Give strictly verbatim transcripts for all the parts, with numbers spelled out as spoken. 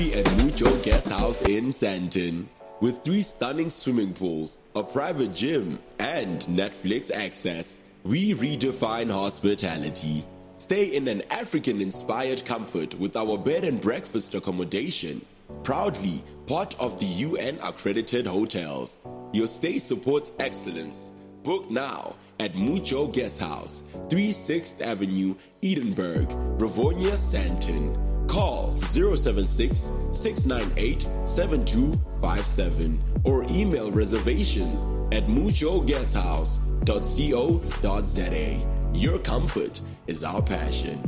At Mucho Guest House in Sandton. With three stunning swimming pools, a private gym, and Netflix access, we redefine hospitality. Stay in an African-inspired comfort with our bed and breakfast accommodation. Proudly part of the U N-accredited hotels. Your stay supports excellence. Book now at Mucho Guest House, thirty-sixth Avenue, Edinburgh, Rivonia, Sandton. Call zero seven six, six nine eight, seven two five seven or email reservations at mucho guest house dot co dot za. Your comfort is our passion.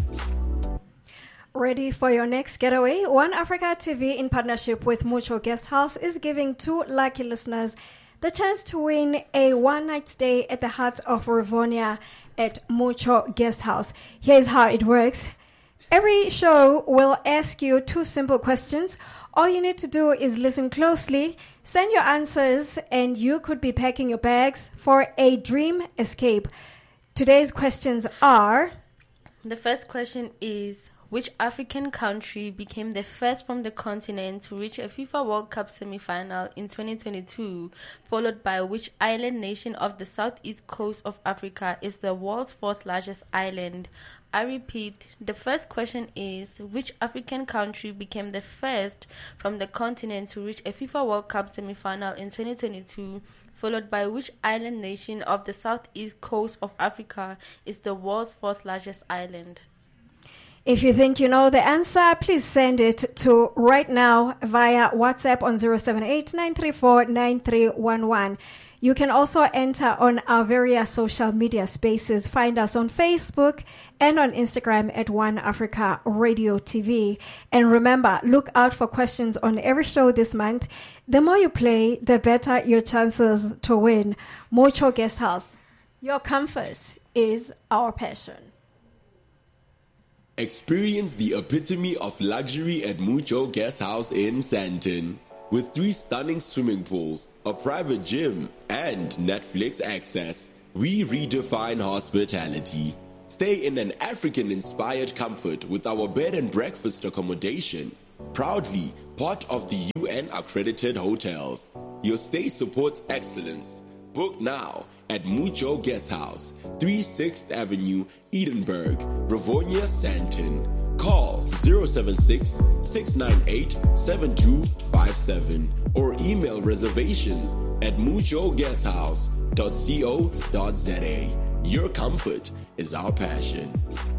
Ready for your next getaway? One Africa T V, in partnership with Mucho Guest House, is giving two lucky listeners the chance to win a one-night stay at the heart of Rivonia at Mucho Guest House. Here's how it works. Every show will ask you two simple questions. All you need to do is listen closely, send your answers, and you could be packing your bags for a dream escape. Today's questions are... The first question is, which African country became the first from the continent to reach a FIFA World Cup semi-final in twenty twenty-two, followed by which island nation of the southeast coast of Africa is the world's fourth largest island? I repeat, the first question is, which African country became the first from the continent to reach a FIFA World Cup semi-final in twenty twenty-two, followed by which island nation of the southeast coast of Africa is the world's fourth largest island? If you think you know the answer, please send it to right now via WhatsApp on zero seven eight, nine three four, nine three one one. You can also enter on our various social media spaces. Find us on Facebook and on Instagram at One Africa Radio T V. And remember, look out for questions on every show this month. The more you play, the better your chances to win. Mucho Guest House. Your comfort is our passion. Experience the epitome of luxury at Mucho Guest House in Sandton. With three stunning swimming pools, a private gym, and Netflix access, we redefine hospitality. Stay in an African-inspired comfort with our bed and breakfast accommodation. Proudly part of the U N-accredited hotels. Your stay supports excellence. Book now at Mucho Guest House, thirty-sixth Avenue, Edinburgh, Rivonia, Sandton. Call zero seven six, six nine eight, seven two five seven or email reservations at mucho guest house dot co dot za. Your comfort is our passion.